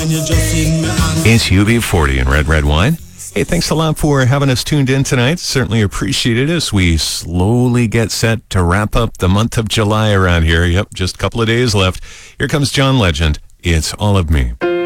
It's UB40 and Red Wine. Hey, thanks a lot for having us tuned in tonight. Certainly appreciate it as we slowly get set to wrap up the month of July around here. Yep, just a couple of days left. Here comes John Legend. It's All of Me.